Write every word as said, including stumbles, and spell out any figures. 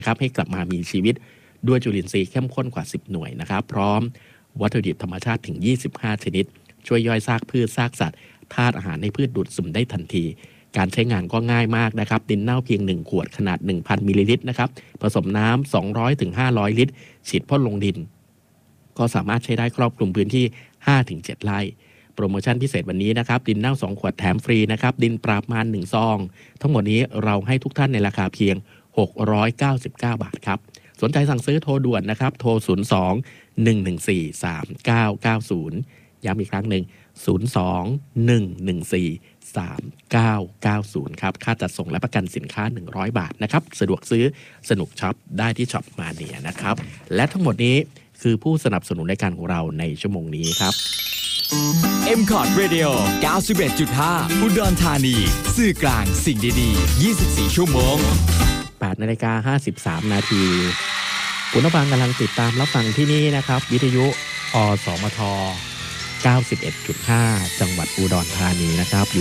ครับให้กลับมามีชีวิตด้วยจุลินทรีย์เข้มข้นกว่าสิบหน่วยนะครับพร้อมวัตถุดิบธรรมชาติถึงยี่สิบห้าชนิดช่วยย่อยซากพืชซากสัตว์ธาตุอาหารในพืชดูดซึมได้ทันทีการใช้งานก็ง่ายมากนะครับดินเน่าเพียงหนึ่งขวดขนาด หนึ่งพัน มิลลิลิตรนะครับผสมน้ำ สองร้อยถึงห้าร้อย ลิตรฉีดพ่นลงดินก็สามารถใช้ได้ครอบคลุมพื้นที่ ห้าถึงเจ็ด ไร่โปรโมชั่นพิเศษวันนี้นะครับดินเน่าสองขวดแถมฟรีนะครับดินปราบมารหนึ่งซองทั้งหมดนี้เราให้ทุกท่านในราคาเพียงหกร้อยเก้าสิบเก้าบาทครับสนใจสั่งซื้อโทรด่วนนะครับโทรศูนย์ สอง หนึ่ง หนึ่ง สี่ สาม เก้า เก้า ศูนย์ย้ำอีกครั้งหนึ่งศูนย์ สอง หนึ่ง หนึ่ง สี่ สาม เก้า เก้า ศูนย์ครับค่าจัดส่งและประกันสินค้าหนึ่งร้อยบาทนะครับสะดวกซื้อสนุกช็อปได้ที่ช็อปมาเนียนะครับและทั้งหมดนี้คือผู้สนับสนุนรายการของเราในชั่วโมงนี้ครับเอ็ม คอร์ด Radio เก้าสิบเอ็ดจุดห้า อุดรธานีสื่อกลางสิ่งดีๆยี่สิบสี่ชั่วโมงแปดนาฬิกาห้าสิบสามนาทีคุณผู้ฟังกำลังติดตามรับฟังที่นี่นะครับวิทยุอสมท เก้าสิบเอ็ดจุดห้า จังหวัดอุดรธานีนะครับ